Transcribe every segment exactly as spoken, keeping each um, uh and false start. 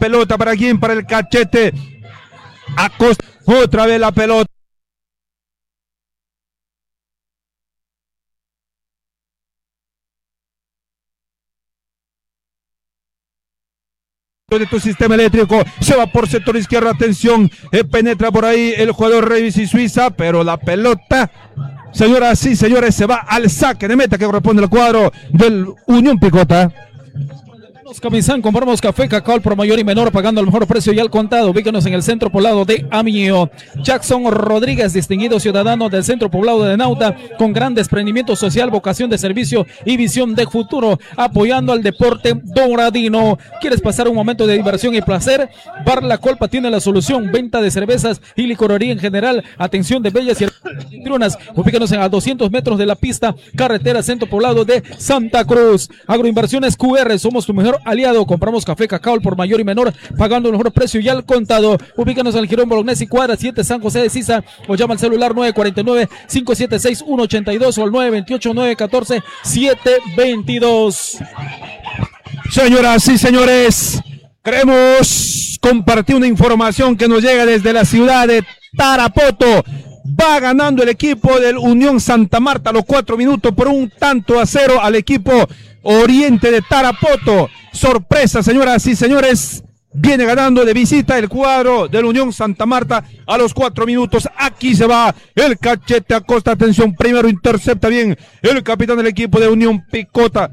pelota para quién, para el Cachete Acosta, otra vez la pelota. De tu sistema eléctrico, se va por sector izquierdo, atención, eh, penetra por ahí el jugador Revis y Suiza, pero la pelota, señoras y señores, se va al saque de meta que corresponde al cuadro del Unión Picota. Camizán, compramos café, cacao al por mayor y menor, pagando al mejor precio y al contado. Ubícanos en el centro poblado de Amio. Jackson Rodríguez, distinguido ciudadano del centro poblado de Nauta, con gran desprendimiento social, vocación de servicio y visión de futuro, apoyando al deporte doradino. ¿Quieres pasar un momento de diversión y placer? Bar La Colpa tiene la solución. Venta de cervezas y licorería en general. Atención de bellas y triunas. Ubícanos en a doscientos metros de la pista, carretera centro poblado de Santa Cruz. Agroinversiones Q R, somos tu mejor aliado. Compramos café, cacao al por mayor y menor, pagando el mejor precio y al contado. Ubícanos al Girón Bolognesi, cuadra siete, San José de Sisa, o llama al celular nueve cuatro nueve, cinco siete seis, uno ocho dos o al nueve dos ocho, nueve uno cuatro, siete dos dos. Señoras y señores, queremos compartir una información que nos llega desde la ciudad de Tarapoto. Va ganando el equipo del Unión Santa Marta a los cuatro minutos por un tanto a cero al equipo Oriente de Tarapoto. Sorpresa, señoras y señores. Viene ganando de visita el cuadro del Unión Santa Marta a los cuatro minutos. Aquí se va el Cachete Acosta. Atención, primero intercepta bien el capitán del equipo de Unión Picota.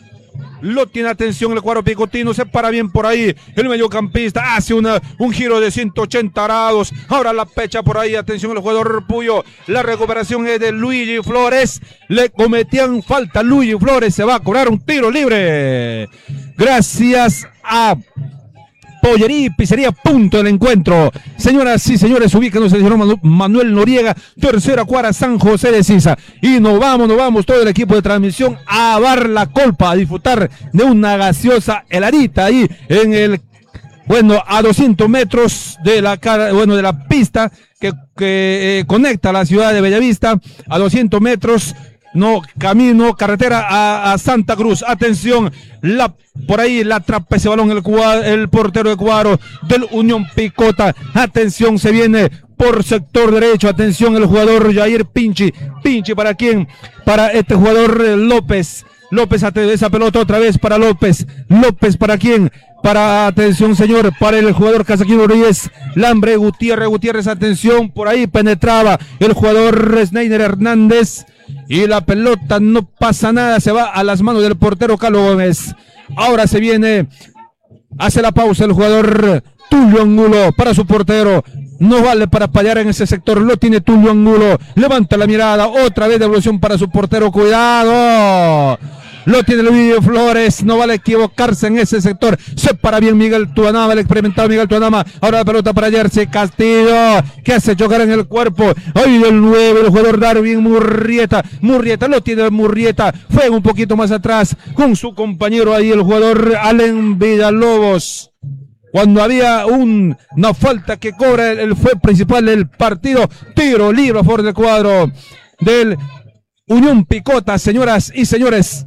Lo tiene, atención, el cuadro picotino, se para bien por ahí, el mediocampista hace una, un giro de ciento ochenta grados, ahora la pecha por ahí, atención el jugador Puyo, la recuperación es de Luigi Flores, le cometían falta, Luigi Flores se va a cobrar un tiro libre, gracias a Pollería y Pizzería, punto del encuentro. Señoras y señores, ubíquenos el señor Manuel Noriega, tercera cuadra, San José de Sisa. Y nos vamos, nos vamos, todo el equipo de transmisión a Bar La Colpa, a disfrutar de una gaseosa heladita ahí en el, bueno, a doscientos metros de la cara, bueno, de la pista que, que eh, conecta la ciudad de Bellavista, a doscientos metros. No, camino, carretera a, a Santa Cruz. Atención, la, por ahí la atrapa ese balón el, el portero de cuadro del Unión Picota. Atención, se viene por sector derecho. Atención, el jugador Jair Pinchi. Pinchi, ¿para quién? Para este jugador López. López, esa pelota otra vez para López. López, ¿para quién? Para, atención señor, para el jugador Casaquino Ruiz, Lambre, Gutiérrez, Gutiérrez, atención, por ahí penetraba el jugador Snyder Hernández y la pelota no pasa nada, se va a las manos del portero Carlos Gómez. Ahora se viene, hace la pausa el jugador Tulio Angulo para su portero. No vale para fallar en ese sector, lo tiene Tulio Angulo, levanta la mirada, otra vez devolución para su portero, cuidado. Lo tiene Luis Flores, no vale equivocarse en ese sector. Se para bien Miguel Tuanama, el experimentado Miguel Tuanama. Ahora la pelota para Jersey Castillo, que hace chocar en el cuerpo. Ahí del nueve, el jugador Darwin Murrieta. Murrieta, lo tiene Murrieta. Fue un poquito más atrás con su compañero ahí, el jugador Allen Villalobos. Cuando había un, una falta que cobra el, el fue principal del partido. Tiro libre a favor del cuadro del Unión Picota, señoras y señores.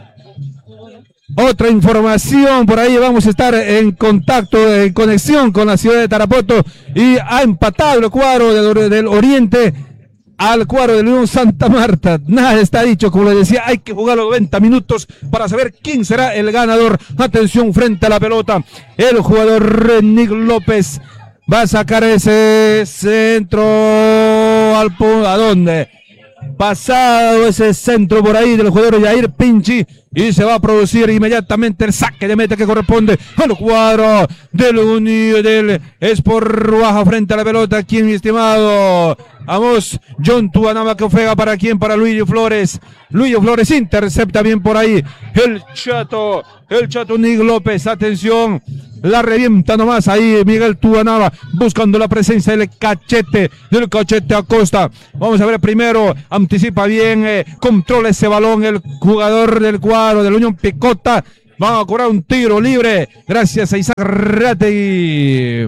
Otra información, por ahí vamos a estar en contacto, en conexión con la ciudad de Tarapoto, y ha empatado el cuadro del, del Oriente al cuadro del Unión Santa Marta. Nada está dicho, como les decía, hay que jugar los noventa minutos para saber quién será el ganador. Atención frente a la pelota, el jugador Nick López va a sacar ese centro al ¿a dónde? Pasado ese centro por ahí del jugador Jair Pinchi, y se va a producir inmediatamente el saque de meta que corresponde al cuadro del Unión del Sport Baja frente a la pelota. ¿Quién, mi estimado? Vamos, John Tuanama, que juega para quién, para Luis Flores. Luis Flores intercepta bien por ahí el chato, el chato Nick López. Atención, la revienta nomás ahí Miguel Tuanama, buscando la presencia del Cachete, del Cachete Acosta. Vamos a ver primero, anticipa bien, eh, controla ese balón el jugador del cuadro del Unión Picota. Van a cobrar un tiro libre, gracias a Isaac Rategui.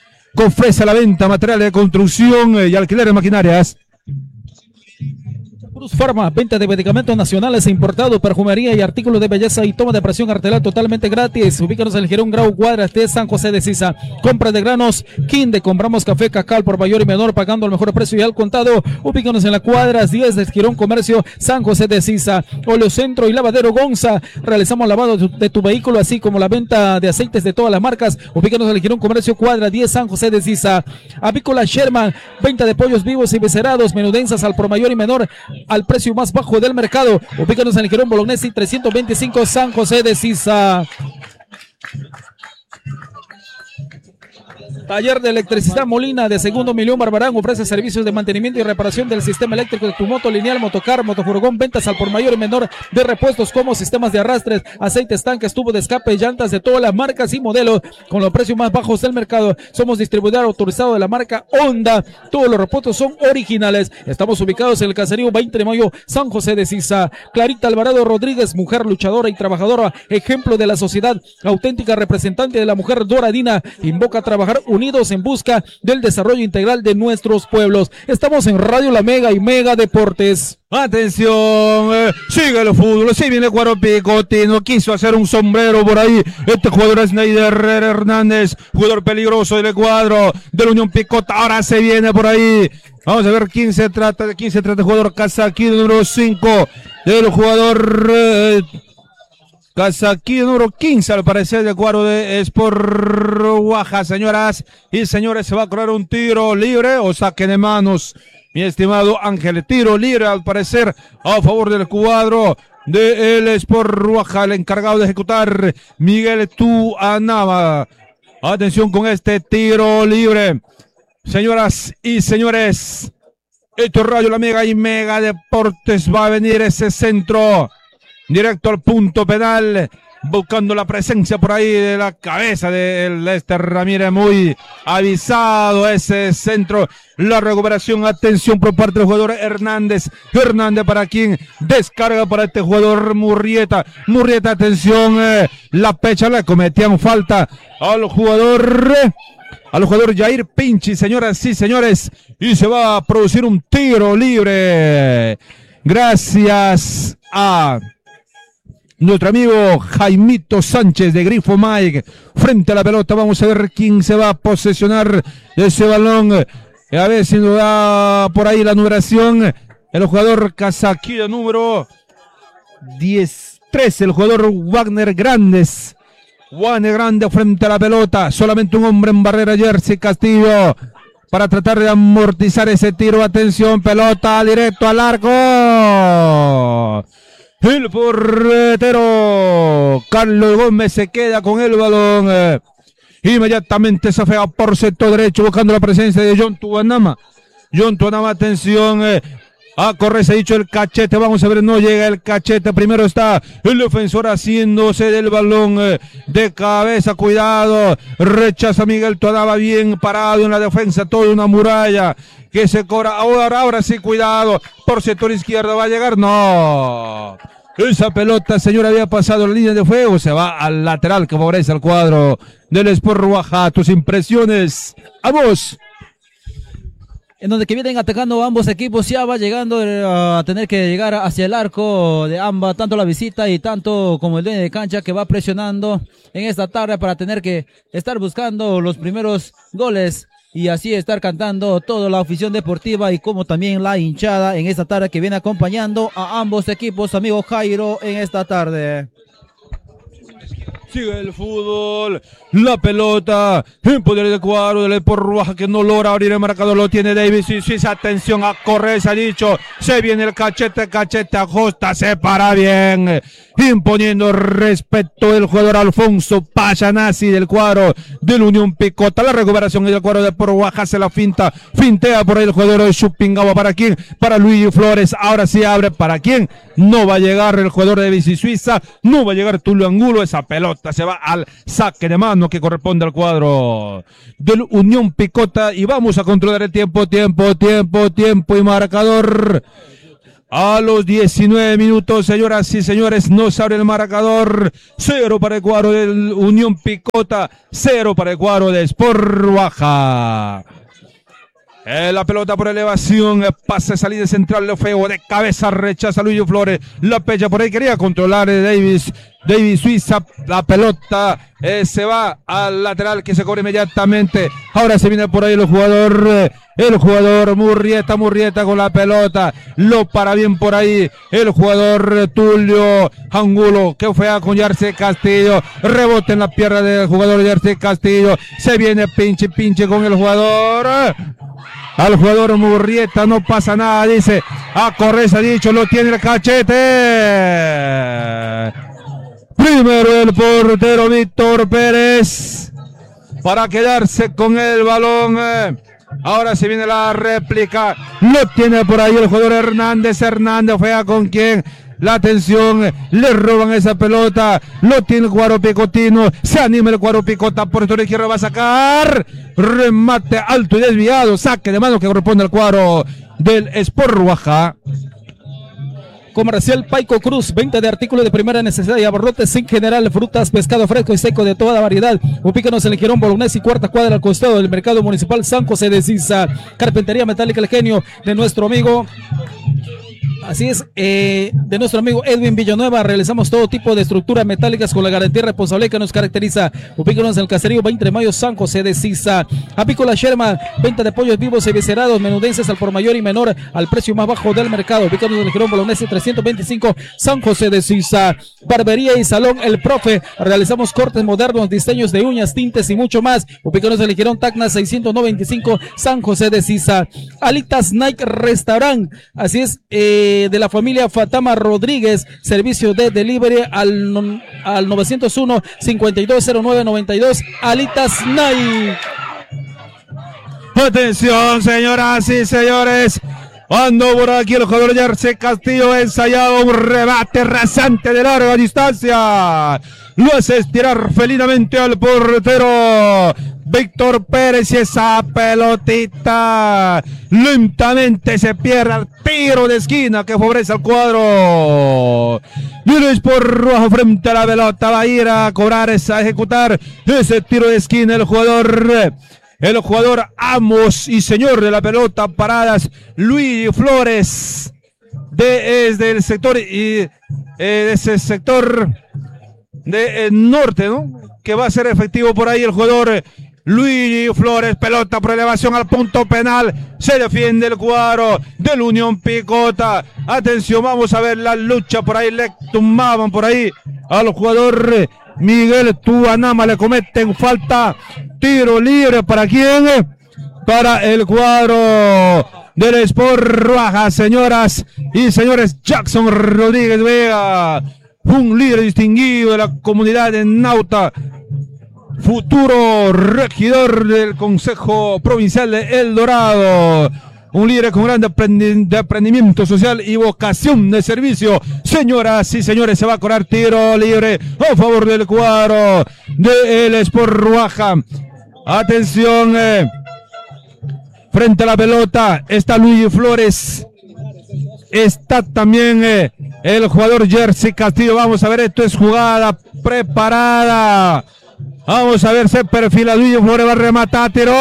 Ofrece a la venta materiales de construcción y alquiler de maquinarias. Cruz Pharma, venta de medicamentos nacionales e importados, perfumería y artículos de belleza y toma de presión arterial totalmente gratis. Ubícanos en el Girón Grau Cuadras de San José de Sisa. Compra de granos Quinde, compramos café Cacao por mayor y menor, pagando el mejor precio y al contado. Ubícanos en la Cuadras diez del Girón Comercio San José de Sisa. Oleocentro y lavadero Gonza, realizamos lavado de tu, de tu vehículo, así como la venta de aceites de todas las marcas. Ubícanos en el Girón Comercio Cuadra diez San José de Sisa. Avícola Sherman, venta de pollos vivos y becerados, menudenzas al por mayor y menor, al precio más bajo del mercado. Ubícanos en el Girón Bolognesi trescientos veinticinco San José de Sisa. Taller de Electricidad Molina de Segundo Millón Barbarán ofrece servicios de mantenimiento y reparación del sistema eléctrico de tu moto lineal, motocar, motofurgón, ventas al por mayor y menor de repuestos como sistemas de arrastres, aceites, tanques, tubo de escape, llantas de todas las marcas y modelos con los precios más bajos del mercado. Somos distribuidor autorizado de la marca Honda. Todos los repuestos son originales. Estamos ubicados en el caserío veinte de mayo, San José de Sisa. Clarita Alvarado Rodríguez, mujer luchadora y trabajadora, ejemplo de la sociedad, auténtica representante de la mujer doradina, invoca a trabajar unidos en busca del desarrollo integral de nuestros pueblos. Estamos en Radio La Mega y Mega Deportes. Atención, eh, sigue el fútbol, si viene Cuaro Picotino, quiso hacer un sombrero por ahí, este jugador es Neider Hernández, jugador peligroso del cuadro de la Unión Picota, ahora se viene por ahí, vamos a ver quién se trata, de quién se trata el jugador Kazaki, número cinco, del jugador eh, Kazaki, número quince, al parecer, del cuadro de Sport Oaxaca. Señoras y señores, se va a correr un tiro libre o saque de manos, mi estimado Ángel. Tiro libre, al parecer, a favor del cuadro del Sport Oaxaca, el encargado de ejecutar Miguel Tuanama. Atención con este tiro libre. Señoras y señores, esto es Radio La Mega y Mega Deportes. Va a venir ese centro directo al punto penal, buscando la presencia por ahí de la cabeza de Lester Ramírez, muy avisado ese centro, la recuperación, atención por parte del jugador Hernández, Hernández para quien descarga para este jugador Murrieta, Murrieta, atención, eh, la pecha, le cometían falta al jugador, eh, al jugador Jair Pinchi, señoras y señores, y se va a producir un tiro libre, gracias a nuestro amigo Jaimito Sánchez de Grifo Mike, frente a la pelota. Vamos a ver quién se va a posesionar de ese balón. A ver si nos da por ahí la numeración. El jugador Kazaki, número diez, trece, el jugador Wagner Grandes. Wagner Grande frente a la pelota. Solamente un hombre en barrera, Jersey Castillo, para tratar de amortizar ese tiro. Atención, pelota directo al arco. El portero Carlos Gómez se queda con el balón. Eh, inmediatamente se fea por sector derecho buscando la presencia de John Tuanama. John Tuanama, atención. Eh, a correr, se ha dicho el cachete. Vamos a ver, no llega el cachete. Primero está el defensor haciéndose del balón eh, de cabeza. Cuidado. Rechaza Miguel Tuanama, bien parado en la defensa. Toda una muralla que se cobra. Ahora, ahora sí, cuidado. Por sector izquierdo va a llegar. No. Esa pelota, señor, había pasado la línea de fuego. Se va al lateral que favorece al cuadro del Sport Oaxaca. Tus impresiones. A vos. En donde que vienen atacando ambos equipos, ya va llegando a tener que llegar hacia el arco de ambas, tanto la visita y tanto como el dueño de cancha, que va presionando en esta tarde para tener que estar buscando los primeros goles y así estar cantando toda la afición deportiva y como también la hinchada en esta tarde que viene acompañando a ambos equipos, amigo Jairo, en esta tarde. Sigue el fútbol, la pelota en poder de cuadro del Sport Oaxaca, que no logra abrir el marcador, lo tiene Davis y sí, atención a correr, se ha dicho, se viene el cachete, cachete ajusta, se para bien, imponiendo respeto el jugador Alfonso Payanasi del cuadro del Unión Picota. La recuperación del cuadro de Sport Oaxaca, se la finta, fintea por ahí el jugador de Chupingaba. ¿Para quién? Para Luigi Flores. Ahora sí abre, ¿para quién? No va a llegar el jugador de Bici Suiza, no va a llegar Tulio Angulo. Esa pelota se va al saque de mano que corresponde al cuadro del Unión Picota, y vamos a controlar el tiempo, tiempo, tiempo, tiempo y marcador. A los diecinueve minutos, señoras y señores, no se abre el marcador. Cero para el cuadro del Unión Picota, cero para el cuadro de Sport Oaxaca. Eh, la pelota por elevación, eh, pase salida central, lo feo, de cabeza rechaza Luis Flores, la pecha por ahí, quería controlar eh, Davis, Davis Suiza, la pelota eh, se va al lateral que se cobra inmediatamente, ahora se viene por ahí el jugador, eh, el jugador Murrieta, Murrieta con la pelota, lo para bien por ahí, el jugador eh, Tulio Angulo, que fue a con Yarce Castillo, rebote en la pierna del jugador Yarce Castillo, se viene pinche pinche con el jugador, eh, al jugador Murrieta, no pasa nada, dice, a correr se ha dicho, lo tiene el cachete. Primero el portero Víctor Pérez para quedarse con el balón. Ahora se viene la réplica, lo tiene por ahí el jugador Hernández, Hernández fue con quien. La atención, le roban esa pelota, lo tiene el Cuadro Picotino, se anima el Cuadro Picota, por el izquierdo va a sacar, remate alto y desviado, saque de mano que corresponde al cuadro del Sport Ruaja. Comercial Paico Cruz, venta de artículos de primera necesidad y abarrotes en general, frutas, pescado fresco y seco de toda variedad. Ubícanos en el Girón Bolognesi y cuarta cuadra al costado del Mercado Municipal San José de Sisa. Carpintería metálica El Genio de nuestro amigo. Así es, eh, de nuestro amigo Edwin Villanueva, realizamos todo tipo de estructuras metálicas con la garantía responsable que nos caracteriza. Ubícanos en el caserío veinte de mayo, San José de Sisa. Apícola Sherman, venta de pollos vivos y viscerados, menudenses al por mayor y menor, al precio más bajo del mercado. Ubícanos en el Girón Bolognesi trescientos veinticinco, San José de Sisa. Barbería y Salón El Profe, realizamos cortes modernos, diseños de uñas, tintes y mucho más. Ubícanos en el Girón Tacna seiscientos noventa y cinco, San José de Sisa. Alitas Nike Restaurant, así es, eh, de la familia Fatama Rodríguez, servicio de delivery al, al novecientos uno, cincuenta y dos cero nueve noventa y dos, Alitas Nike. Atención, señoras y señores, ando por aquí el jugador Yarce Castillo, ensayado un rebate rasante de larga distancia, lo hace estirar felinamente al portero Víctor Pérez y esa pelotita lentamente se pierde al tiro de esquina que favorece al cuadro. Luis por rojo frente a la pelota, va a ir a cobrar, esa, a ejecutar ese tiro de esquina el jugador, el jugador amos y señor de la pelota paradas, Luis Flores, de, desde el sector y eh, ese sector de eh, norte, ¿no? Que va a ser efectivo por ahí el jugador Luis Flores, pelota por elevación al punto penal, se defiende el cuadro del Unión Picota. Atención, vamos a ver la lucha por ahí, le tumbaban por ahí al jugador Miguel Tuanama, le cometen falta, tiro libre para quién, para el cuadro del Sport Ruaja, señoras y señores. Jackson Rodríguez Vega, un líder distinguido de la comunidad de Nauta, futuro regidor del Consejo Provincial de El Dorado, un líder con gran aprendi de aprendimiento social y vocación de servicio. Señoras y señores, se va a cobrar tiro libre a favor del cuadro del Sport Ruaja. Atención, eh, frente a la pelota está Luis Flores, está también eh, el jugador Jersey Castillo. Vamos a ver, esto es jugada preparada. Vamos a ver, se perfila Luis Flores, va a rematar, tiro.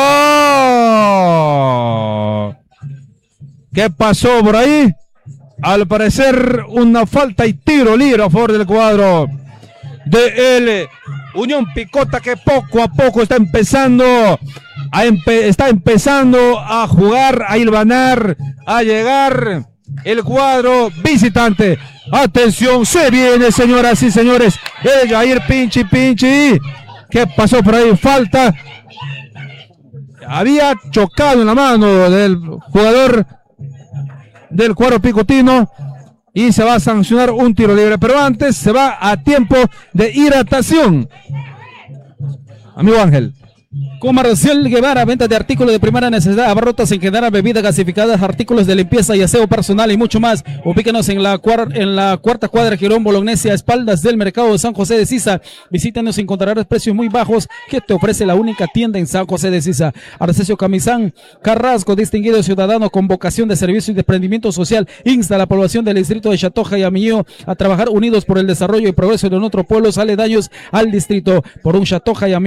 ¿Qué pasó por ahí? Al parecer una falta y tiro libre a favor del cuadro de el Unión Picota, que poco a poco está empezando a empe está empezando a jugar, a hilvanar, a llegar el cuadro visitante. Atención, se viene, señoras y señores, el Jair Pinchi Pinchi. ¿Qué pasó por ahí? Falta. Había chocado en la mano del jugador del cuadro picotino y se va a sancionar un tiro libre, pero antes se va a tiempo de hidratación. Amigo Ángel. Comercial Guevara, venta de artículos de primera necesidad, abarrotas en general, bebidas gasificadas, artículos de limpieza y aseo personal y mucho más. Ubíquenos en la, en la cuarta cuadra Girón Bolognesi, a espaldas del mercado de San José de Sisa. Visítanos y encontrarás precios muy bajos que te ofrece la única tienda en San José de Sisa. Arcesio Camizán Carrasco, distinguido ciudadano con vocación de servicio y desprendimiento social, insta a la población del distrito de Chatoja y Amilló a trabajar unidos por el desarrollo y progreso de nuestros pueblos aledaños al distrito, por un Chatoja y Amilló